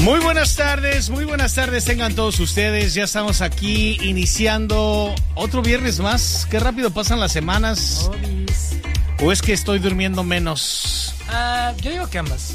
Muy buenas tardes tengan todos ustedes. Ya estamos aquí iniciando otro viernes más. Qué rápido pasan las semanas. ¿O es que estoy durmiendo menos? Yo digo que ambas.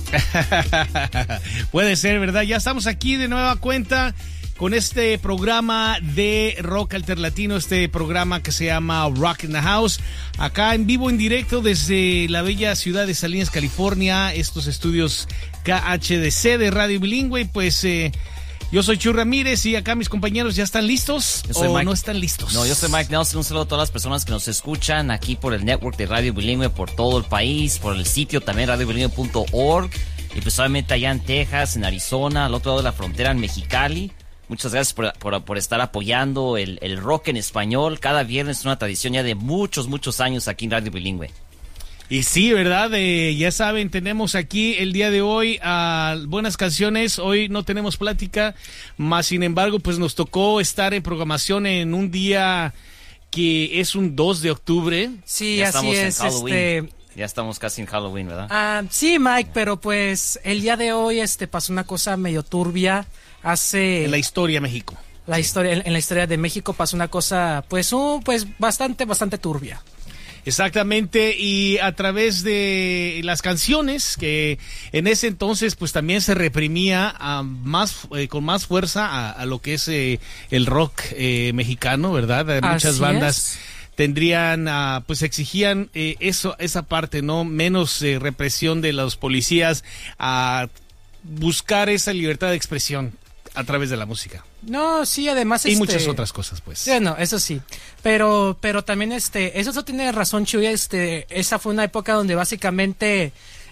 Puede ser, ¿verdad? Ya estamos aquí de nueva cuenta con este programa de rock alternativo, este programa que se llama Rock in the House, acá en vivo, en directo desde la bella ciudad de Salinas, California, estos estudios KHDC de Radio Bilingüe. Pues yo soy Chuy Ramírez y acá mis compañeros ya están listos o no están listos. No, yo soy Mike Nelson. Un saludo a todas las personas que nos escuchan aquí por el network de Radio Bilingüe, por todo el país, por el sitio también radiobilingüe.org, y pues obviamente allá en Texas, en Arizona, al otro lado de la frontera en Mexicali. Muchas gracias por estar apoyando el rock en español. Cada viernes es una tradición ya de muchos años aquí en Radio Bilingüe. Y sí, ¿verdad? Ya saben, tenemos aquí el día de hoy buenas canciones. Hoy no tenemos plática, más sin embargo, pues nos tocó estar en programación en un día que es un 2 de octubre. Sí, ya así es. Ya estamos casi en Halloween, ¿verdad? Sí, Mike, pero pues el día de hoy pasó una cosa medio turbia. En la historia de México. En la historia de México pasó una cosa, pues bastante turbia. Exactamente, y a través de las canciones que en ese entonces pues también se reprimía con más fuerza a lo que es el rock mexicano, ¿verdad? Muchas bandas tendrían, pues exigían esa parte, ¿no? Menos represión de los policías, a buscar esa libertad de expresión a través de la música. No, sí, además y muchas otras cosas, pues. Sí, no, eso sí. Pero también eso tiene razón, Chuy. Esa fue una época donde básicamente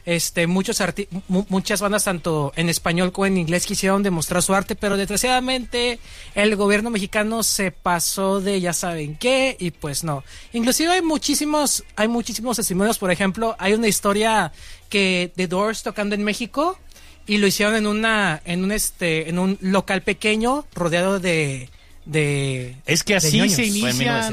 muchas bandas tanto en español como en inglés quisieron demostrar su arte, pero desgraciadamente el gobierno mexicano se pasó de ya saben qué, y pues no. Inclusive hay muchísimos testimonios. Por ejemplo, hay una historia que The Doors tocando en México, y lo hicieron en un local pequeño rodeado de es que así ñoños. se inician